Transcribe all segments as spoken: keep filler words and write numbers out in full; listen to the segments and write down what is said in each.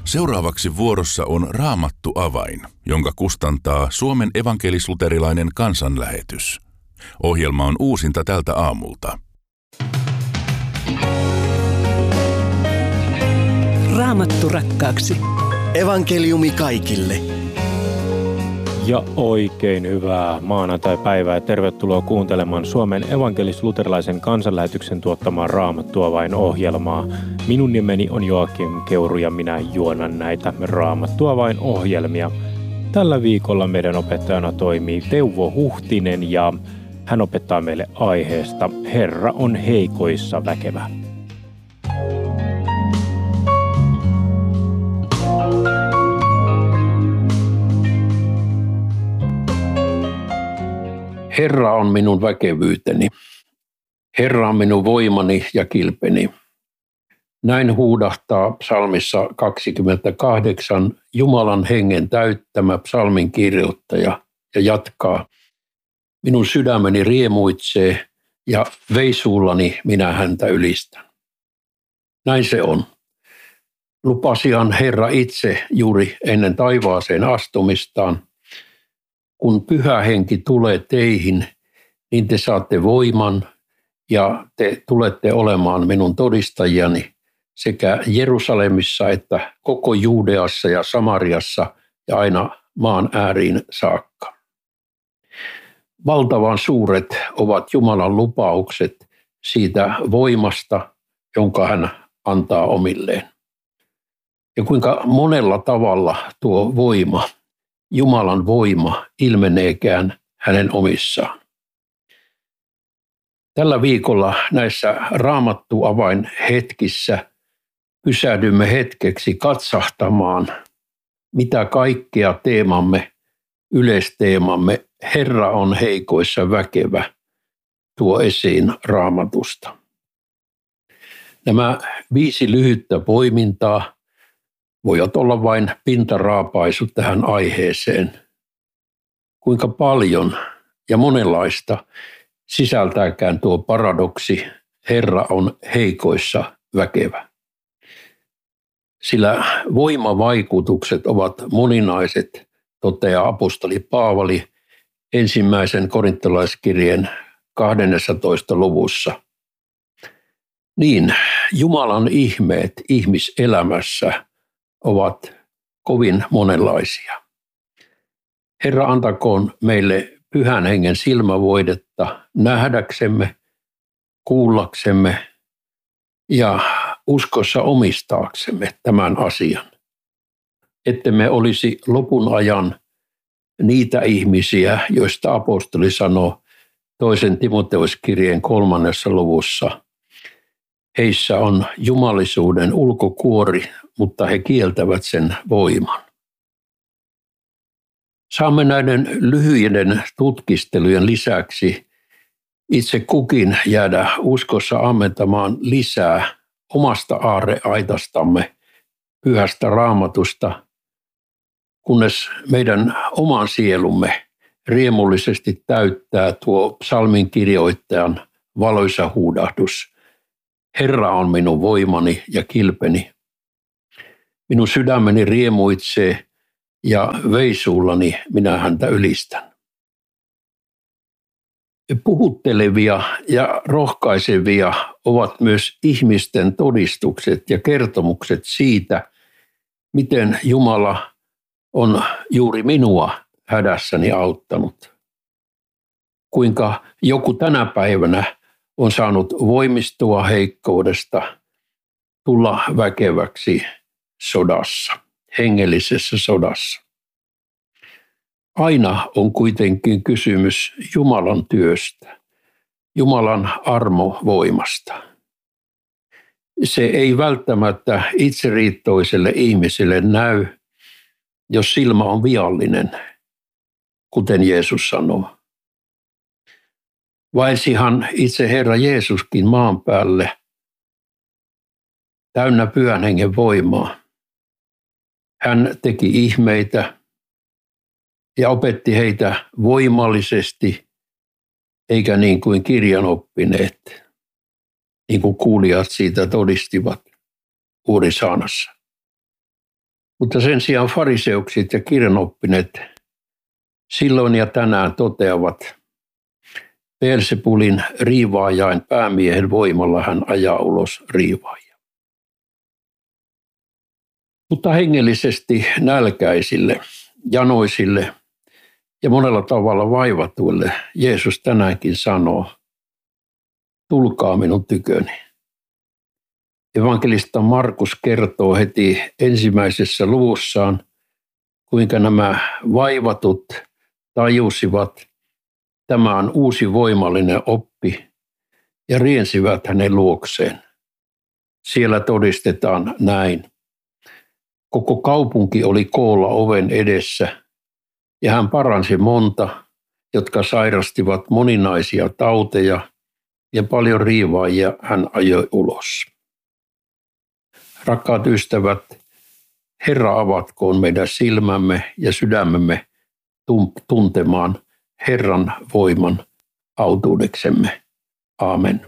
Seuraavaksi vuorossa on Raamattu avain, jonka kustantaa Suomen evankelis-luterilainen kansanlähetys. Ohjelma on uusinta tältä aamulta. Raamattu rakkaaksi. Evankeliumi kaikille. Ja oikein hyvää maanantai-päivää ja tervetuloa kuuntelemaan Suomen evankelis-luterilaisen kansanlähetyksen tuottamaa Raamattu avain ohjelmaa. Minun nimeni on Joakim Keuru ja minä juonan näitä Raamattu avain ohjelmia. Tällä viikolla meidän opettajana toimii Teuvo Huhtinen ja hän opettaa meille aiheesta Herra on heikoissa väkevä. Herra on minun väkevyyteni. Herra on minun voimani ja kilpeni. Näin huudahtaa psalmissa kaksikymmentäkahdeksan Jumalan hengen täyttämä psalmin kirjoittaja ja jatkaa. Minun sydämeni riemuitsee ja veisuullani minä häntä ylistän. Näin se on. Lupasihan Herra itse juuri ennen taivaaseen astumistaan. Kun Pyhä Henki tulee teihin, niin te saatte voiman ja te tulette olemaan minun todistajiani sekä Jerusalemissa että koko Juudeassa ja Samariassa ja aina maan ääriin saakka. Valtavan suuret ovat Jumalan lupaukset siitä voimasta, jonka hän antaa omilleen. Ja kuinka monella tavalla tuo voima, Jumalan voima, ilmeneekään hänen omissaan. Tällä viikolla näissä Raamattu avain hetkissä pysähdymme hetkeksi katsahtamaan, mitä kaikkea teemamme, yleisteemamme Herra on heikoissa väkevä tuo esiin Raamatusta. Nämä viisi lyhyttä poimintaa voivat olla vain pintaraapaisu tähän aiheeseen. Kuinka paljon ja monenlaista sisältääkään tuo paradoksi Herra on heikoissa väkevä. Sillä voimavaikutukset ovat moninaiset, toteaa apostoli Paavali ensimmäisen korintolaiskirjeen kahdennessatoista luvussa. Niin, Jumalan ihmeet ihmiselämässä ovat kovin monenlaisia. Herra antakoon meille Pyhän Hengen silmävoidetta nähdäksemme, kuullaksemme ja uskossa omistaaksemme tämän asian. Ettemme olisi lopun ajan niitä ihmisiä, joista apostoli sanoo toisen Timoteuskirjeen kolmannessa luvussa. Heissä on jumalisuuden ulkokuori, mutta he kieltävät sen voiman. Saamme näiden lyhyiden tutkistelujen lisäksi itse kukin jäädä uskossa ammentamaan lisää omasta aarreaitastamme, Pyhästä Raamatusta, kunnes meidän oman sielumme riemullisesti täyttää tuo psalmin kirjoittajan valoisa huudahdus. Herra on minun voimani ja kilpeni. Minun sydämeni riemuitsee ja veisuullani minä häntä ylistän. Puhuttelevia ja rohkaisevia ovat myös ihmisten todistukset ja kertomukset siitä, miten Jumala on juuri minua hädässäni auttanut. Kuinka joku tänä päivänä on saanut voimistua heikkoudesta, tulla väkeväksi sodassa, hengellisessä sodassa. Aina on kuitenkin kysymys Jumalan työstä, Jumalan armovoimasta. Se ei välttämättä itseriittoiselle ihmiselle näy, jos silmä on viallinen, kuten Jeesus sanoo. Vaelsihan itse Herra Jeesuskin maan päälle täynnä Pyhän Hengen voimaa. Hän teki ihmeitä ja opetti heitä voimallisesti, eikä niin kuin kirjanoppineet, niin kuin kuulijat siitä todistivat Uurisaanassa. Mutta sen sijaan fariseukset ja kirjanoppineet silloin ja tänään toteavat, Beelzebulin riivaajain päämiehen voimalla hän ajaa ulos riivaajia. Mutta hengellisesti nälkäisille, janoisille ja monella tavalla vaivatuille Jeesus tänäänkin sanoo, tulkaa minun tyköni. Evankelista Markus kertoo heti ensimmäisessä luvussaan, kuinka nämä vaivatut tajusivat, tämä on uusi voimallinen oppi, ja riensivät hänen luokseen. Siellä todistetaan näin. Koko kaupunki oli koolla oven edessä, ja hän paransi monta, jotka sairastivat moninaisia tauteja, ja paljon riivaajia hän ajoi ulos. Rakkaat ystävät, Herra avatkoon meidän silmämme ja sydämemme tuntemaan Herran voiman autuudeksemme. Aamen.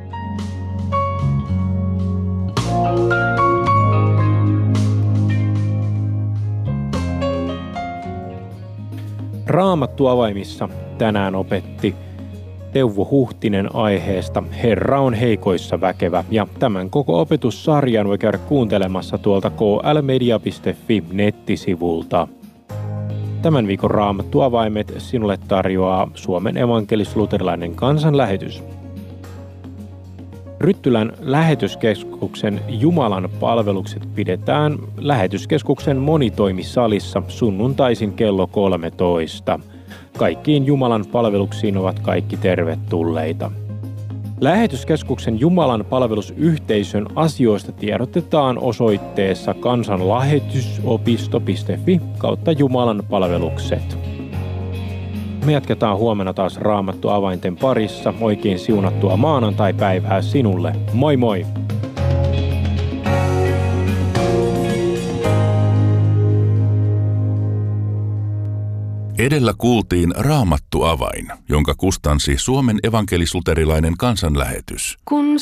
Raamattu avaimissa tänään opetti Teuvo Huhtinen aiheesta Herra on heikoissa väkevä, ja tämän koko opetussarjan voi käydä kuuntelemassa tuolta k l media piste f i nettisivulta. Tämän viikon Raamattu avaimet sinulle tarjoaa Suomen evankelis-luterilainen kansanlähetys. Ryttylän lähetyskeskuksen Jumalan palvelukset pidetään lähetyskeskuksen monitoimisalissa sunnuntaisin kello kolmetoista. Kaikkiin Jumalan palveluksiin ovat kaikki tervetulleita. Lähetyskeskuksen Jumalan palvelusyhteisön asioista tiedotetaan osoitteessa kansanlähetysopisto piste f i kautta Jumalan palvelukset. Me jatketaan huomenna taas Raamattu avainten parissa. Oikein siunattua maanantai-päivää sinulle. Moi moi! Edellä kuultiin Raamattu avain, jonka kustansi Suomen evankelis-luterilainen kansanlähetys. Kun